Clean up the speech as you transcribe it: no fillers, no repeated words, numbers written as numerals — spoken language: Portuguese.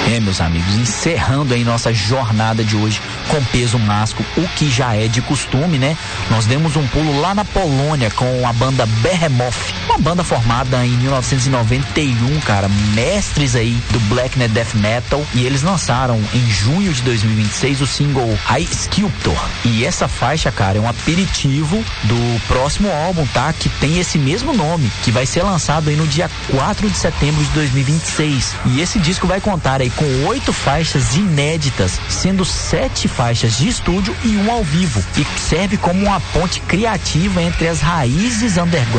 Meus amigos, encerrando aí nossa jornada de hoje com peso máximo, o que já é de costume, né? Nós demos um pulo lá na Polônia com a banda Behemoth, uma banda formada em 1991, cara, mestres aí do Black Death Metal, e eles lançaram em junho de 2026 o single I Sculptor, e essa faixa, cara, é um aperitivo do próximo álbum, tá? Que tem esse mesmo nome, que vai ser lançado aí no dia 4 de setembro de 2026, e esse disco vai contar aí com 8 faixas inéditas, sendo 7 faixas de estúdio e 1 ao vivo, e serve como uma ponte criativa entre as raízes underground